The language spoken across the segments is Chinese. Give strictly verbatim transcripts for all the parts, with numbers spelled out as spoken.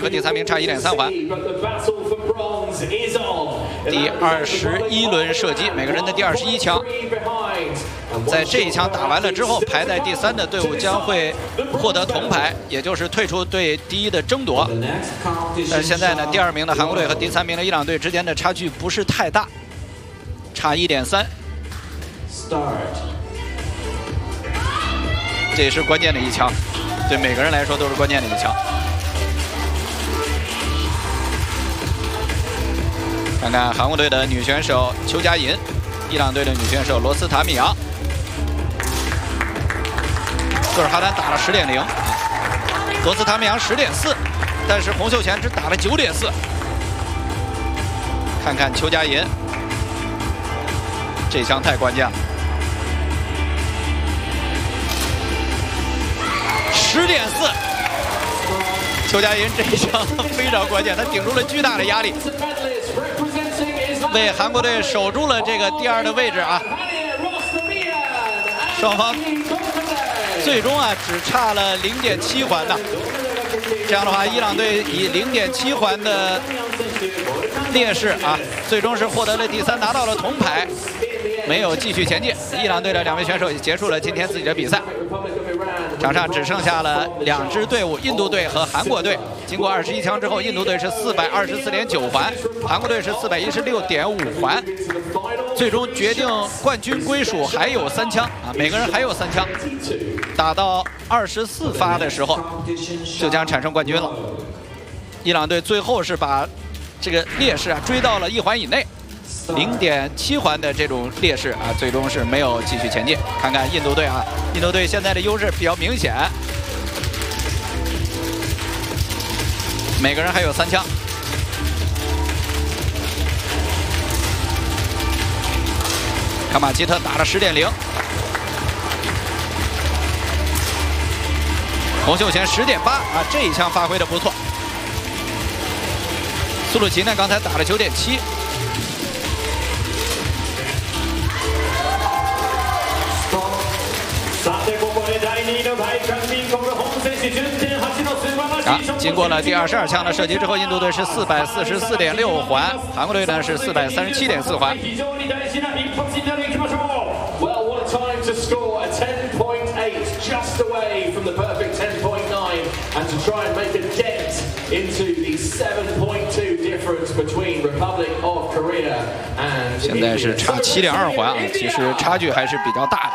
和第三名差一点三环。第二十一轮射击，每个人的第二十一枪。在这一枪打完了之后，排在第三的队伍将会获得铜牌，也就是退出对第一的争夺。但是现在呢，第二名的韩国队和第三名的伊朗队之间的差距不是太大，差一点三。这也是关键的一枪，对每个人来说都是关键的一枪。看看韩国队的女选手邱佳银，伊朗队的女选手罗斯塔米扬。戈尔哈丹打了十点零，罗斯塔米扬十点四，但是洪秀全只打了九点四。看看邱佳银，这枪太关键了，十点四。邱佳银这一枪非常关键，他顶住了巨大的压力，为韩国队守住了这个第二的位置啊。双方最终啊只差了零点七环呢。这样的话，伊朗队以零点七环的劣势啊，最终是获得了第三，拿到了铜牌，没有继续前进。伊朗队的两位选手也结束了今天自己的比赛。场上只剩下了两支队伍，印度队和韩国队。经过二十一枪之后，印度队是四百二十四点九环，韩国队是四百一十六点五环。最终决定冠军归属还有三枪啊，每个人还有三枪。打到二十四发的时候，就将产生冠军了。伊朗队最后是把这个劣势啊追到了一环以内。零点七环的这种劣势啊，最终是没有继续前进。看看印度队啊，印度队现在的优势比较明显，每个人还有三枪。卡马基特打了十点零，洪秀全十点八啊，这一枪发挥的不错。苏鲁奇呢，刚才打了九点七。啊，经过了第二十二枪的射击之后，印度队是四百四十四点六环，韩国队呢是四百三十七点四环。现在是差七点二环啊，其实差距还是比较大的。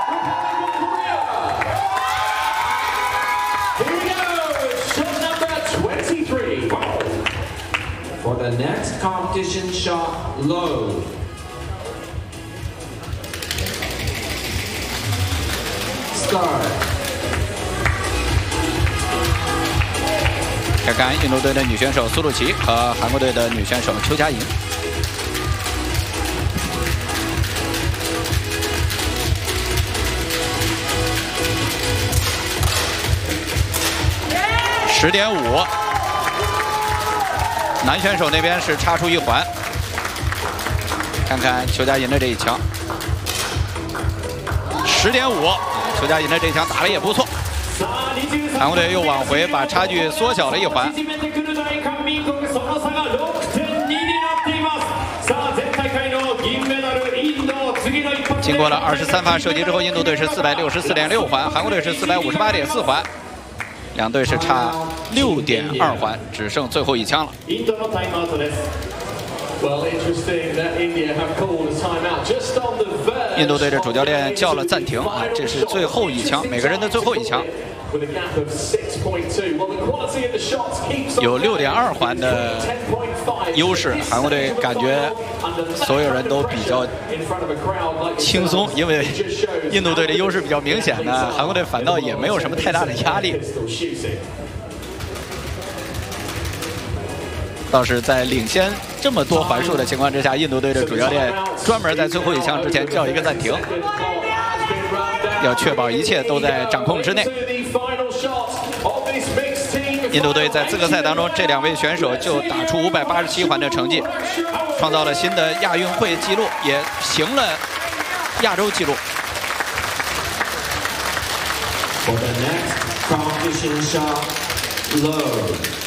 For the next competition shot, load. Start. 看看印度队的女选手苏鲁奇和韩国队的女选手邱佳莹。十点五。男选手那边是差出一环，看看邱佳莹的这一枪，十点五，邱佳莹的这一枪打得也不错，韩国队又往回把差距缩小了一环。经过了二十三发射击之后，印度队是四百六十四点六环，韩国队是四百五十八点四环。两队是差六点二环，只剩最后一枪了。印度队的主教练叫了暂停啊，这是最后一枪，每个人的最后一枪。有六点二环的优势，韩国队感觉所有人都比较轻松，因为印度队的优势比较明显呢，韩国队反倒也没有什么太大的压力。倒是在领先这么多环数的情况之下，印度队的主教练专门在最后一枪之前叫一个暂停，要确保一切都在掌控之内。印度队在资格赛当中，这两位选手就打出五百八十七环的成绩，创造了新的亚运会纪录，也平了亚洲纪录。 For the next competition shot, load.